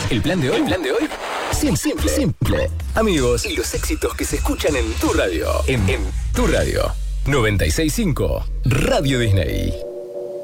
El plan de hoy. Simple. Amigos y los éxitos que se escuchan en tu radio. En tu radio. 96.5 Radio Disney.